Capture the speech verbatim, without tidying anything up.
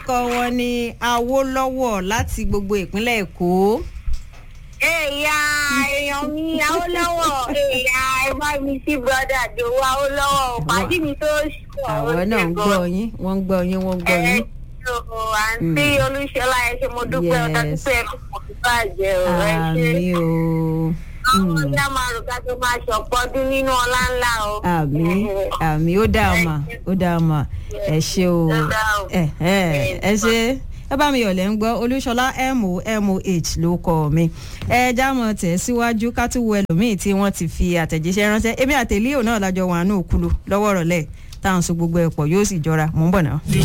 orúkọ wọn ni Awólọ́wọ̀ láti gbogbo ìpínlẹ̀ Èkó. Ẹ̀yà èèyàn mi Awólọ́wọ̀ ẹ̀yà ẹ̀fọ́ mi sí brọ́dà Dòwú Awólọ́wọ̀ pàdé mi tó ṣùgbọ́n. Àwọn náà ń gbọ́ yín wọ́n ń gbọ́ yín wọ́n ń gbọ́ yín. Àǹtí Olúṣọlá ẹ ṣé mo dúpẹ́ ọ̀dọ́ tó fẹ́ kò tó bàjẹ́ o ẹ ṣé. Àmín o. Àwọn ọjà máa rò ká tó máa ṣọ̀pọ̀ ọdún nínú ọlá ńlá o. Àmín àmín ó dáa mà ó dáa mà ẹ ṣé o ẹ ẹ ṣé ẹ bá mi yọ̀lẹ̀ ń gbọ́ Olúṣọlá m o m o h ló kọ mi ẹ jámọ̀ tẹ̀ síwájú ká tún wo ẹlòmíì tí wọ́n ti fi àtẹ̀jíṣẹ́ ránṣẹ́ èmi àtẹ̀líò náà lájọ wà ní òkúlu lọ́wọ́ rọ̀lẹ́ táwọn so gbogbo ẹ̀pọ̀ yóò sì jọra mò ń bọ̀ náà.